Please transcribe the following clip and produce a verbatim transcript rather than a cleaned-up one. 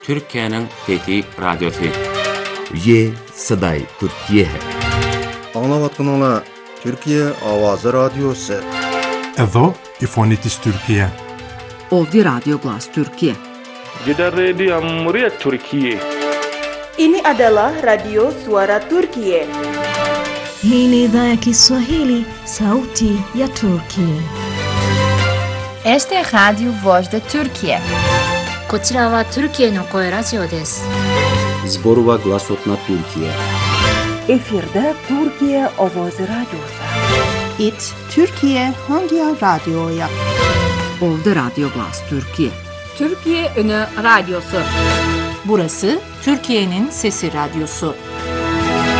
Türkiye'nin Fethi Radyosu. Ye Saday Türkiye. Anlavatkanlar Türkiye Avazı Radyosu. Edo İfonitis Türkiye. Ovdje Radio Glas Türkiye. Gitar Radio Muria Türkiye. Ini adalah Radio Suara Turkiye. Hii ni idhaa ya Kiswahili, sauti ya Turkiye. Este é Radio Voz da Turkiye. こちらはトルキエの声ラジオです。 Zborova Glasotna Türkiye. Efirde Türkiye Avazı Radyosu. It Türkiye Hangi Radyo'ya? Ovdje Radio Glas Türkiye. Türkiye Ünü Radyosu. Burası Türkiye'nin Sesi Radyosu.